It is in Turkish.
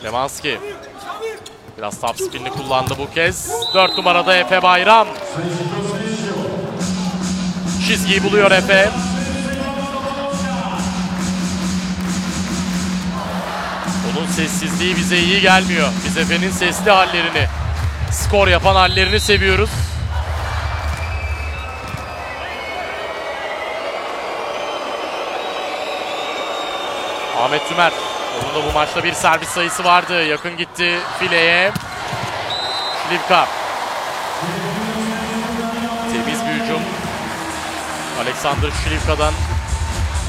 Lemanski. Biraz top spinini kullandı bu kez. 4 numarada Efe Bayram. Çizgiyi buluyor Efe. Onun sessizliği bize iyi gelmiyor. Biz Efe'nin sesli hallerini, skor yapan hallerini seviyoruz. Ahmet Tümer. Onun da bu maçta bir servis sayısı vardı. Yakın gitti fileye. Şlivka. Temiz bir hücum. Alexander Şlivka'dan